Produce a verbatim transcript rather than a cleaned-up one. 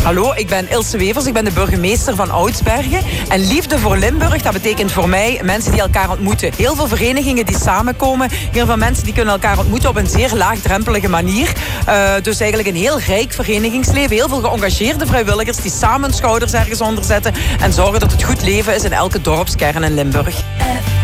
Hallo, ik ben Ilse Wevers, ik ben de burgemeester van Oudsbergen. En liefde voor Limburg, dat betekent voor mij mensen die elkaar ontmoeten. Heel veel verenigingen die samenkomen. Heel veel mensen die kunnen elkaar ontmoeten op een zeer laagdrempelige manier. Uh, dus eigenlijk een heel rijk verenigingsleven. Heel veel geëngageerde vrijwilligers die samen schouders ergens onder zetten en zorgen dat het goed leven is in elke dorpskern in Limburg. Uh.